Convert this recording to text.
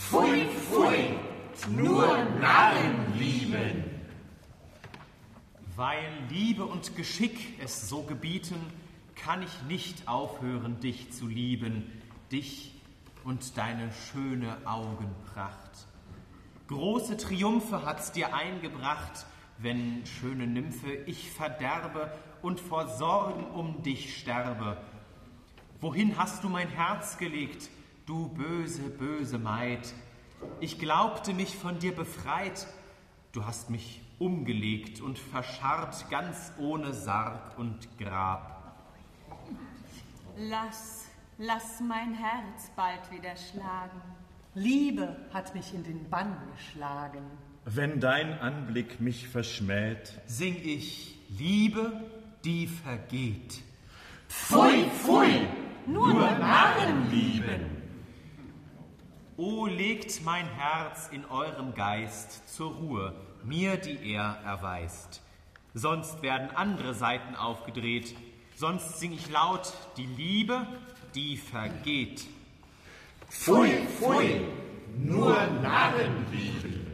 Pfui, pfui, nur Narren lieben. Weil Liebe und Geschick es so gebieten, kann ich nicht aufhören, dich zu lieben, dich und deine schöne Augenpracht. Große Triumphe hat's dir eingebracht, wenn, schöne Nymphe, ich verderbe und vor Sorgen um dich sterbe. Wohin hast du mein Herz gelegt, du böse, böse Maid? Ich glaubte mich von dir befreit, du hast mich umgelegt und verscharrt, ganz ohne Sarg und Grab. Lass mein Herz bald wieder schlagen. Liebe hat mich in den Bann geschlagen. Wenn dein Anblick mich verschmäht, sing ich Liebe, die vergeht. Pfui, pfui, nur Narren lieben. O legt mein Herz in eurem Geist zur Ruhe, mir die er erweist. Sonst werden andere Seiten aufgedreht, sonst sing ich laut die Liebe, die vergeht. Pfui, pfui, nur Narren lieben.